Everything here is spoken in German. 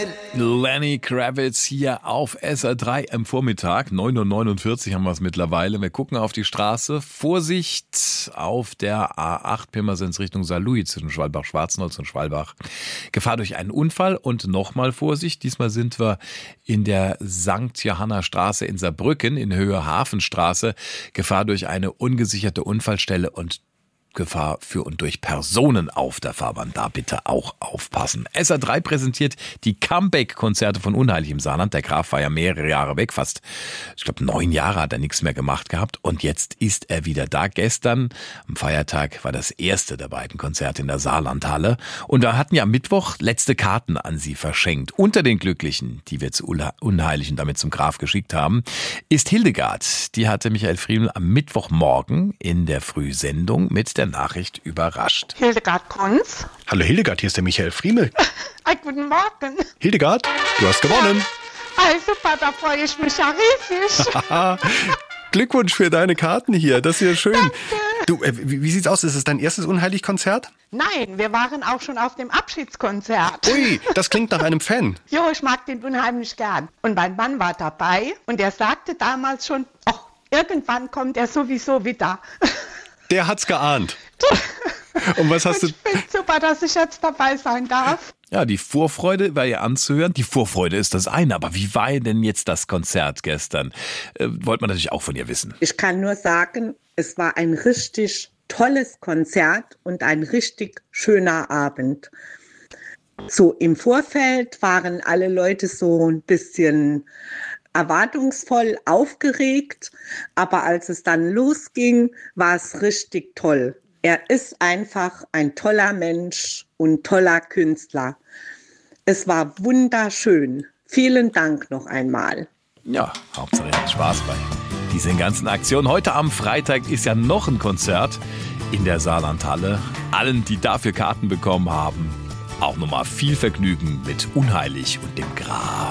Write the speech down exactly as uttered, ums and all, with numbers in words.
Lenny Kravitz hier auf S R drei am Vormittag. neun Uhr neunundvierzig haben wir es mittlerweile. Wir gucken auf die Straße. Vorsicht auf der A acht Pirmasens Richtung Saarlouis zwischen Schwalbach-Schwarzenholz und Schwalbach. Gefahr durch einen Unfall und nochmal Vorsicht. Diesmal sind wir in der Sankt Johanna Straße in Saarbrücken in Höhe Hafenstraße. Gefahr durch eine ungesicherte Unfallstelle und Gefahr für und durch Personen auf der Fahrbahn. Da bitte auch aufpassen. S R drei präsentiert die Comeback-Konzerte von Unheilig im Saarland. Der Graf war ja mehrere Jahre weg, fast, ich glaube, neun Jahre hat er nichts mehr gemacht gehabt. Und jetzt ist er wieder da. Gestern, am Feiertag, war das erste der beiden Konzerte in der Saarlandhalle. Und da hatten ja am Mittwoch letzte Karten an Sie verschenkt. Unter den Glücklichen, die wir zu Unheilig und damit zum Graf geschickt haben, ist Hildegard. Die hatte Michael Friemel am Mittwochmorgen in der Frühsendung mit der Nachricht überrascht. Hildegard Kunz. Hallo Hildegard, hier ist der Michael Friemel. Hey, guten Morgen. Hildegard, du hast gewonnen. Hey, super, da freue ich mich ja riesig. Glückwunsch für deine Karten hier, das ist ja schön. Danke. Du, äh, wie, wie sieht's aus? Ist es dein erstes Unheilig-Konzert? Nein, wir waren auch schon auf dem Abschiedskonzert. Ui, das klingt nach einem Fan. Jo, ich mag den unheimlich gern. Und mein Mann war dabei und er sagte damals schon, ach, irgendwann kommt er sowieso wieder. Der hat's geahnt. Und was hast und du? Ich finde super, dass ich jetzt dabei sein darf. Ja, die Vorfreude war ja anzuhören. Die Vorfreude ist das eine. Aber wie war denn jetzt das Konzert gestern? Äh, wollte man natürlich auch von ihr wissen. Ich kann nur sagen, es war ein richtig tolles Konzert und ein richtig schöner Abend. So im Vorfeld waren alle Leute so ein bisschen erwartungsvoll aufgeregt, aber als es dann losging, war es richtig toll. Er ist einfach ein toller Mensch und toller Künstler. Es war wunderschön. Vielen Dank noch einmal. Ja, Hauptsache ihr habt Spaß bei diesen ganzen Aktionen. Heute am Freitag ist ja noch ein Konzert in der Saarlandhalle. Allen, die dafür Karten bekommen haben, auch nochmal viel Vergnügen mit Unheilig und dem Graf.